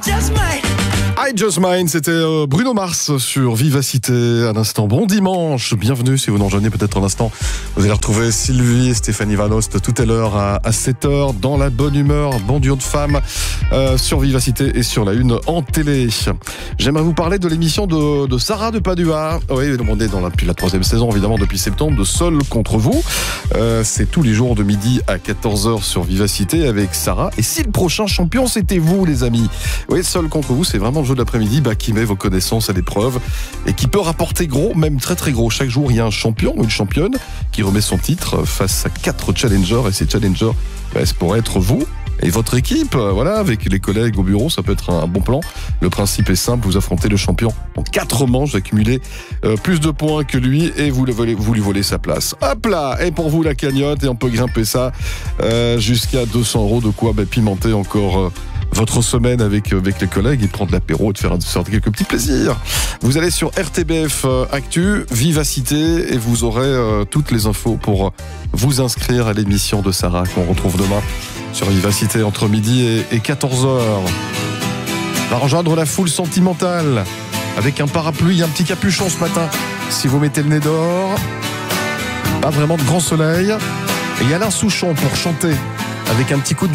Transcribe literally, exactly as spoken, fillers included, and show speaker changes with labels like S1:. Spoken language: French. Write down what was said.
S1: I Just Mine, c'était Bruno Mars sur Vivacité. Un instant, bon dimanche, bienvenue si vous nous rejoignez peut-être un instant. Vous allez retrouver Sylvie et Stéphanie Vanost tout à l'heure à, à sept heures dans la bonne humeur, bon duo de femmes euh, sur Vivacité et sur la une en télé. J'aimerais vous parler de l'émission de, de Sarah de Padua. Oui, on est dans la, depuis la troisième saison évidemment depuis septembre de Seul contre vous. Euh, c'est tous les jours de midi à quatorze heures sur Vivacité avec Sarah. Et si le prochain champion c'était vous les amis? Oui, Seul contre vous, c'est vraiment le jeu de l'après-midi bah, qui met vos connaissances à l'épreuve et qui peut rapporter gros, même très très gros. Chaque jour, il y a un champion ou une championne qui remet son titre face à quatre challengers et ces challengers, bah, c'est pour être vous et votre équipe. Voilà, avec les collègues au bureau, ça peut être un bon plan. Le principe est simple, vous affrontez le champion en quatre manches, vous accumulez euh, plus de points que lui et vous, le volez, vous lui volez sa place. Hop là, et pour vous la cagnotte et on peut grimper ça euh, jusqu'à deux cents euros, de quoi bah, pimenter encore euh, votre semaine avec, avec les collègues et prendre l'apéro et de faire, de faire quelques petits plaisirs. Vous allez sur R T B F Actu, Vivacité, et vous aurez euh, toutes les infos pour vous inscrire à l'émission de Sarah qu'on retrouve demain sur Vivacité entre midi et, et quatorze heures. Va rejoindre la foule sentimentale avec un parapluie et un petit capuchon ce matin. Si vous mettez le nez dehors, pas vraiment de grand soleil. Et il y a Alain Souchon pour chanter avec un petit coup de